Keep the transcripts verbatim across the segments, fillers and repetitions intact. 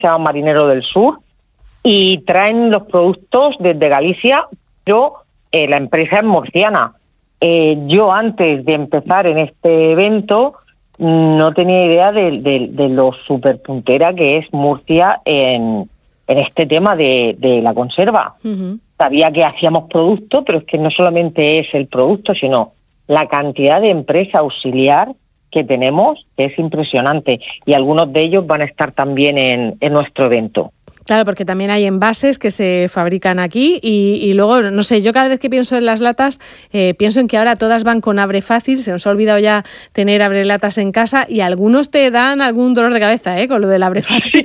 se llama Marinero del Sur, y traen los productos desde Galicia, pero eh, la empresa es murciana. Eh, yo antes de empezar en este evento no tenía idea de, de, de lo superpuntera que es Murcia en, en este tema de, de la conserva. Uh-huh. Sabía que hacíamos producto, pero es que no solamente es el producto, sino la cantidad de empresa auxiliar que tenemos, que es impresionante, y algunos de ellos van a estar también en, en nuestro evento. Claro, porque también hay envases que se fabrican aquí y, y luego, no sé, yo cada vez que pienso en las latas, eh, pienso en que ahora todas van con abre fácil, se nos ha olvidado ya tener abre latas en casa y algunos te dan algún dolor de cabeza, ¿eh? Con lo del abre fácil.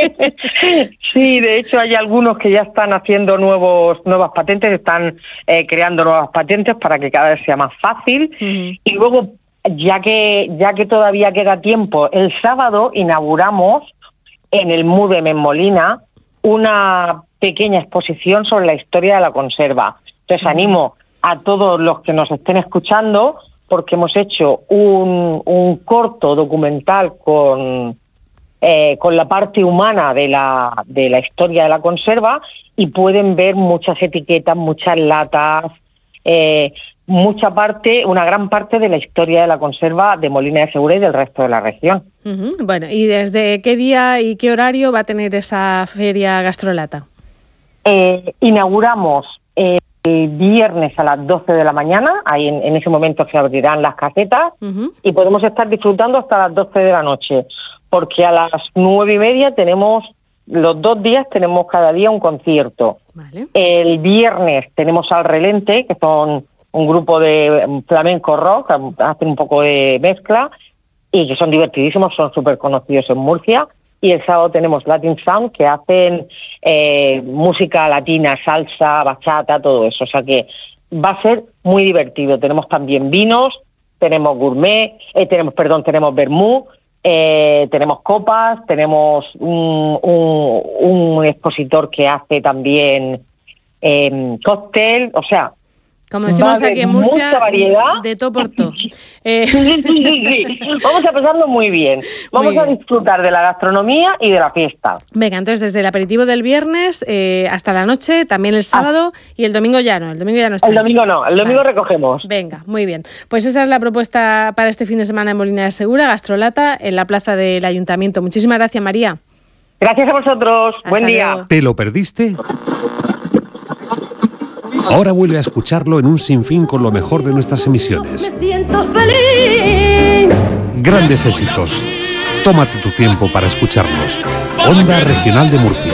Sí, de hecho hay algunos que ya están haciendo nuevos nuevas patentes, están eh, creando nuevas patentes para que cada vez sea más fácil. Uh-huh. Y luego, ya que ya que todavía queda tiempo, el sábado inauguramos en el MUDEM en Molina una pequeña exposición sobre la historia de la conserva. Entonces animo a todos los que nos estén escuchando, porque hemos hecho un, un corto documental con, eh, con la parte humana de la, de la historia de la conserva, y pueden ver muchas etiquetas, muchas latas, eh, mucha parte, una gran parte de la historia de la conserva de Molina de Segura y del resto de la región. Uh-huh. Bueno, ¿y desde qué día y qué horario va a tener esa feria Gastrolata? Eh, inauguramos el viernes a las doce de la mañana, ahí en, en ese momento se abrirán las casetas, uh-huh, y podemos estar disfrutando hasta las doce de la noche, porque a las nueve y media tenemos, los dos días tenemos cada día un concierto. Vale. El viernes tenemos Al Relente, que son un grupo de flamenco rock, hacen un poco de mezcla y que son divertidísimos, son súper conocidos en Murcia. Y el sábado tenemos Latin Sound, que hacen eh, música latina, salsa, bachata, todo eso. O sea que va a ser muy divertido. Tenemos también vinos, tenemos gourmet, eh, tenemos, perdón, tenemos vermú, eh, tenemos copas, tenemos un, un, un expositor que hace también eh, cóctel, o sea, como decimos aquí en Murcia, mucha variedad. De todo por todo. Eh. Sí, sí, sí, sí. Vamos a pasarlo muy bien. Vamos muy bien. a disfrutar de la gastronomía y de la fiesta. Venga, entonces desde el aperitivo del viernes eh, hasta la noche, también el sábado ah. y el domingo ya no. El domingo ya no está. El domingo no, el domingo vale. recogemos. Venga, muy bien. Pues esa es la propuesta para este fin de semana en Molina de Segura, Gastrolata, en la plaza del Ayuntamiento. Muchísimas gracias, María. Gracias a vosotros. Hasta Buen día. luego. ¿Te lo perdiste? Ahora vuelve a escucharlo en un sinfín con lo mejor de nuestras emisiones. Grandes éxitos. Tómate tu tiempo para escucharlos. Onda Regional de Murcia.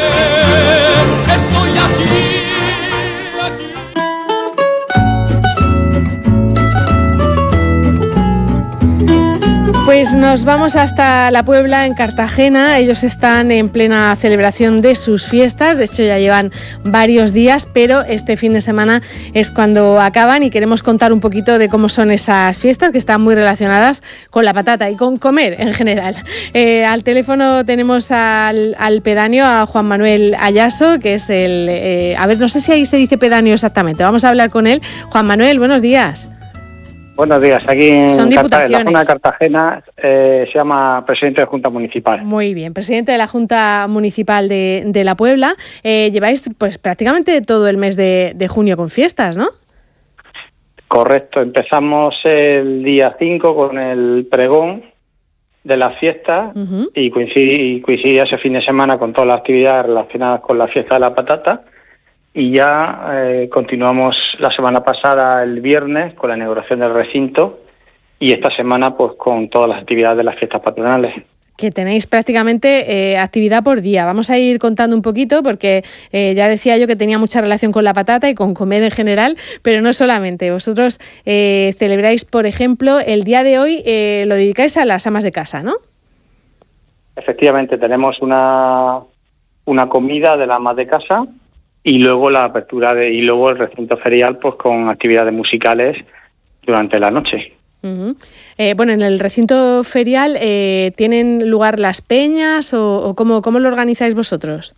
Pues nos vamos hasta La Puebla, en Cartagena. Ellos están en plena celebración de sus fiestas. De hecho, ya llevan varios días, pero este fin de semana es cuando acaban y queremos contar un poquito de cómo son esas fiestas, que están muy relacionadas con la patata y con comer en general. Eh, al teléfono tenemos al, al pedáneo, a Juan Manuel Ayaso, que es el... Eh, a ver, no sé si ahí se dice pedáneo exactamente. Vamos a hablar con él. Juan Manuel, buenos días. Buenos días, aquí en Son Cartagena, la zona de Cartagena, eh, se llama presidente de Junta Municipal. Muy bien, presidente de la Junta Municipal de, de La Puebla. Eh, lleváis pues prácticamente todo el mes de, de junio con fiestas, ¿no? Correcto, empezamos el día cinco con el pregón de las fiestas, uh-huh, y coincidía, coincidía ese fin de semana con todas las actividades relacionadas con la fiesta de la patata. Y ya eh, continuamos la semana pasada, el viernes, con la inauguración del recinto, y esta semana pues con todas las actividades de las fiestas patronales. Que tenéis prácticamente eh, actividad por día. Vamos a ir contando un poquito porque eh, ya decía yo que tenía mucha relación con la patata y con comer en general, pero no solamente. Vosotros eh, celebráis, por ejemplo, el día de hoy eh, lo dedicáis a las amas de casa, ¿no? Efectivamente, tenemos una, una comida de las amas de casa, y luego la apertura de y luego el recinto ferial pues con actividades musicales durante la noche. Uh-huh. Eh, bueno, en el recinto ferial eh, ¿tienen lugar las peñas o, o cómo, cómo lo organizáis vosotros?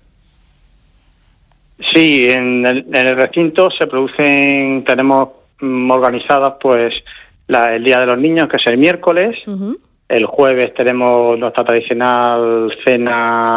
Sí, en el, en el recinto se producen, tenemos mm, organizadas pues la, el Día de los Niños, que es el miércoles, uh-huh, El jueves tenemos nuestra tradicional cena